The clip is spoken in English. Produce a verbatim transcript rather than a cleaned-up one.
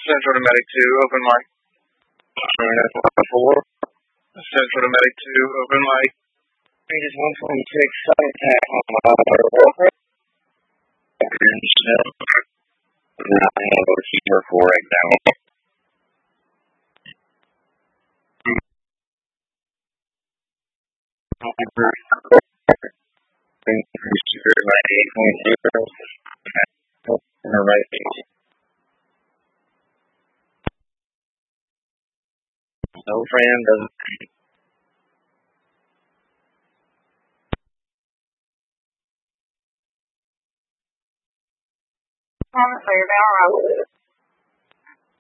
Central to Medic two, open mic. four. Central to Medic two, open mic. Ranges one twenty-six, side attack on my other I have a receiver for right now. Receiver ninety-eight point zero. Right. No friend doesn't. Honestly, you're down